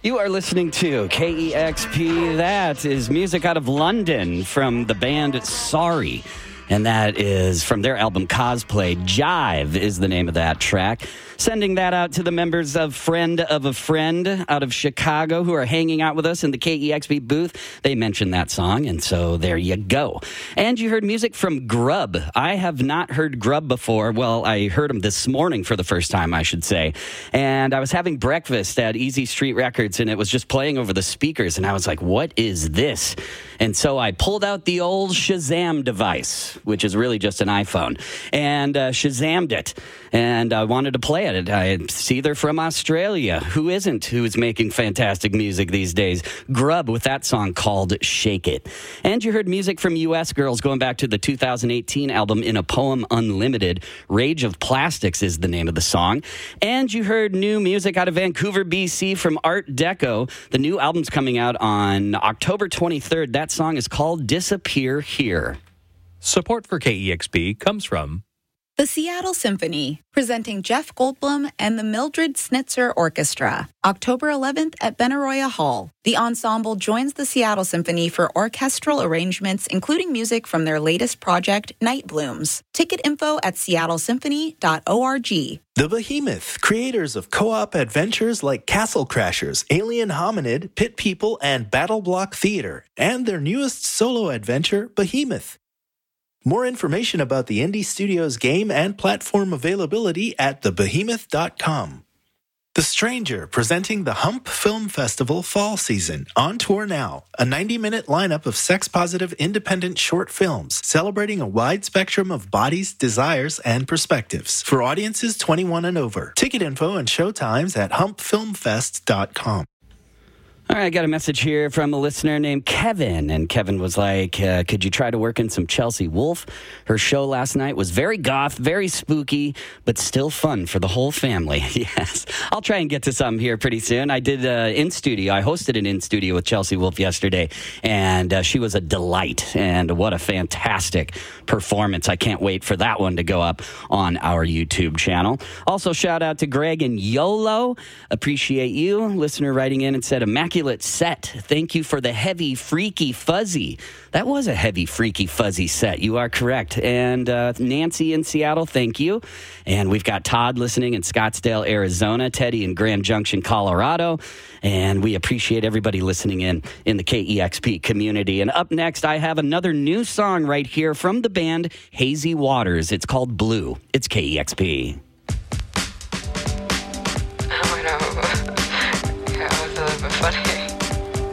You are listening to KEXP. That is music out of London from the band Sorry. And that is from their album Cosplay. Jive is the name of that track. Sending that out to the members of Friend of a Friend out of Chicago who are hanging out with us in the KEXP booth. They mentioned that song, and so there you go. And you heard music from Grub. I have not heard Grub before. Well, I heard them this morning for the first time, I should say. And I was having breakfast at Easy Street Records, and it was just playing over the speakers, and I was like, what is this? And so I pulled out the old Shazam device, which is really just an iPhone, and Shazammed it. And I wanted to play it. I see they're from Australia. Who isn't? Who's making fantastic music these days? Grub with that song called Shake It. And you heard music from U.S. Girls going back to the 2018 album In a Poem Unlimited. Rage of Plastics is the name of the song. And you heard new music out of Vancouver, BC from Art Deco. The new album's coming out on October 23rd. That song is called Disappear Here. Support for KEXP comes from the Seattle Symphony, presenting Jeff Goldblum and the Mildred Snitzer Orchestra, October 11th at Benaroya Hall. The ensemble joins the Seattle Symphony for orchestral arrangements, including music from their latest project, Night Blooms. Ticket info at seattlesymphony.org. The Behemoth, creators of co-op adventures like Castle Crashers, Alien Hominid, Pit People, and Battle Block Theater, and their newest solo adventure, Behemoth. More information about the Indie Studios game and platform availability at thebehemoth.com. The Stranger, presenting the Hump Film Festival Fall Season, on tour now. A 90-minute lineup of sex-positive independent short films, celebrating a wide spectrum of bodies, desires, and perspectives. For audiences 21 and over. Ticket info and showtimes at humpfilmfest.com. All right, I got a message here from a listener named Kevin, and Kevin was like, could you try to work in some Chelsea Wolfe? Her show last night was very goth, very spooky, but still fun for the whole family. Yes, I'll try and get to some here pretty soon. I did in-studio. I hosted an in-studio with Chelsea Wolfe yesterday, and she was a delight, and what a fantastic performance. I can't wait for that one to go up on our YouTube channel. Also, shout out to Greg and YOLO. Appreciate you. Listener writing in and said, immaculate set. Thank you for the heavy, freaky, fuzzy. That was a heavy, freaky, fuzzy set. You are correct. And Nancy in Seattle, thank you. And we've got Todd listening in Scottsdale, Arizona, Teddy in Grand Junction, Colorado. And we appreciate everybody listening in the KEXP community. And up next, I have another new song right here from the band Hazy Waters. It's called Blue. It's KEXP.